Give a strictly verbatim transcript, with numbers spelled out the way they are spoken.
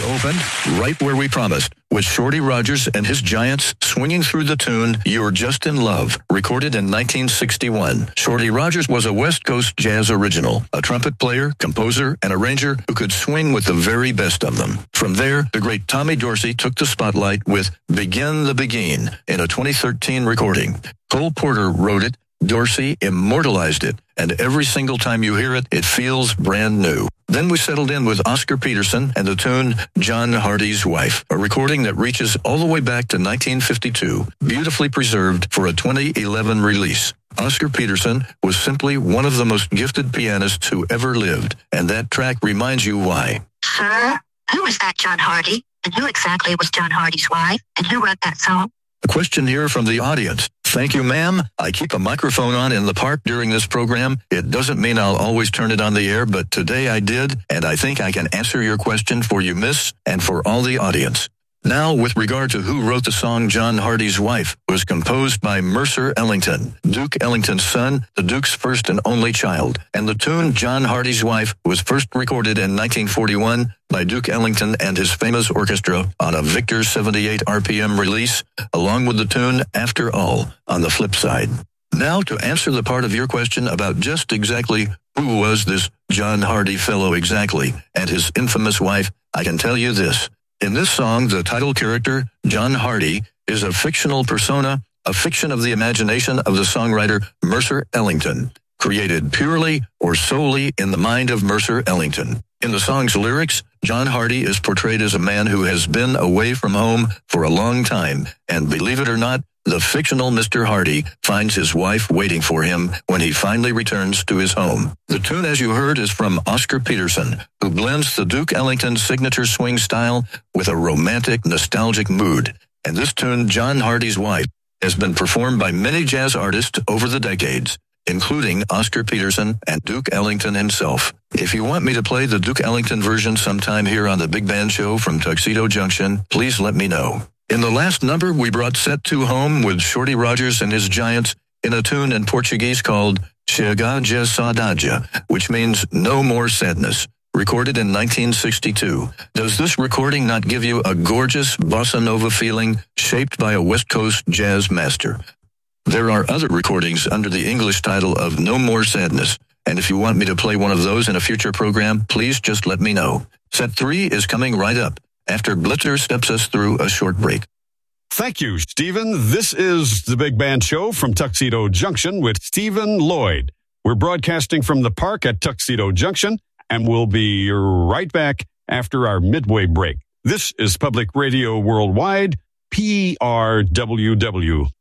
opened right where we promised, with Shorty Rogers and his Giants swinging through the tune You're Just in Love, recorded in nineteen sixty-one. Shorty Rogers was a West Coast jazz original, a trumpet player, composer, and arranger who could swing with the very best of them. From there, the great Tommy Dorsey took the spotlight with Begin the Begin in a twenty thirteen recording. Cole Porter wrote it, Dorsey immortalized it, and every single time you hear it, it feels brand new. Then we settled in with Oscar Peterson and the tune John Hardy's Wife, a recording that reaches all the way back to nineteen fifty-two, beautifully preserved for a twenty eleven release. Oscar Peterson was simply one of the most gifted pianists who ever lived, and that track reminds you why. Sir, who is that John Hardy? And who exactly was John Hardy's wife? And who wrote that song? A question here from the audience. Thank you, ma'am. I keep a microphone on in the park during this program. It doesn't mean I'll always turn it on the air, but today I did, and I think I can answer your question for you, miss, and for all the audience. Now, with regard to who wrote the song John Hardy's Wife, was composed by Mercer Ellington, Duke Ellington's son, the Duke's first and only child. And the tune John Hardy's Wife was first recorded in nineteen forty-one by Duke Ellington and his famous orchestra on a Victor seventy-eight R P M release, along with the tune After All on the flip side. Now, to answer the part of your question about just exactly who was this John Hardy fellow exactly, and his infamous wife, I can tell you this. In this song, the title character, John Hardy, is a fictional persona, a fiction of the imagination of the songwriter Mercer Ellington, created purely or solely in the mind of Mercer Ellington. In the song's lyrics, John Hardy is portrayed as a man who has been away from home for a long time, and believe it or not, the fictional Mister Hardy finds his wife waiting for him when he finally returns to his home. The tune, as you heard, is from Oscar Peterson, who blends the Duke Ellington signature swing style with a romantic, nostalgic mood. And this tune, John Hardy's Wife, has been performed by many jazz artists over the decades, including Oscar Peterson and Duke Ellington himself. If you want me to play the Duke Ellington version sometime here on the Big Band Show from Tuxedo Junction, please let me know. In the last number, we brought Set two home with Shorty Rogers and his Giants in a tune in Portuguese called Chega de Saudade, which means No More Sadness, recorded in nineteen sixty-two. Does this recording not give you a gorgeous bossa nova feeling shaped by a West Coast jazz master? There are other recordings under the English title of No More Sadness, and if you want me to play one of those in a future program, please just let me know. Set three is coming right up, after Blitzer steps us through a short break. Thank you, Stephen. This is the Big Band Show from Tuxedo Junction with Stephen Lloyd. We're broadcasting from the park at Tuxedo Junction, and we'll be right back after our midway break. This is Public Radio Worldwide, P R W W.